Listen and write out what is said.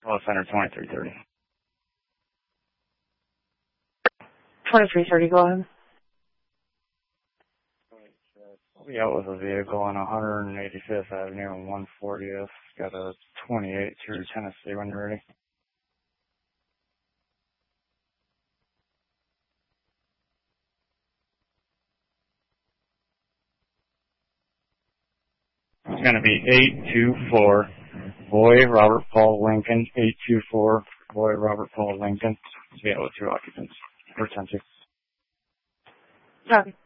Call center 2330. 2330, go ahead. I'll be out with a vehicle on 185th Avenue and 140th. Got a 28 through Tennessee when you're ready. It's going to be 824 Boy Robert Paul Lincoln. 824 Boy Robert Paul Lincoln. Be out with 2 occupants. Or 10. Okay.